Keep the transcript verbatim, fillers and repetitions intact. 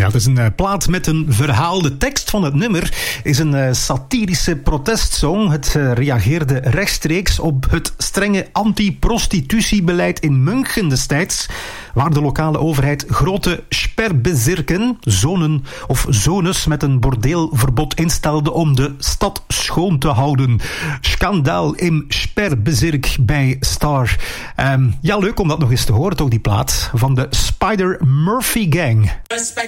het is een uh, plaat met een verhaal. De tekst van het nummer is een uh, satirische protestsong. Het uh, reageerde rechtstreeks op het strenge anti-prostitutiebeleid in München destijds, waar de lokale overheid grote sperrbezirken, zonen of zones met een bordeelverbod instelde om de stad schoon te houden. Schandaal im Sperrbezirk bij Star. Um, ja, leuk om dat nog eens te horen, toch, die plaat van de Spider Murphy Gang. Respect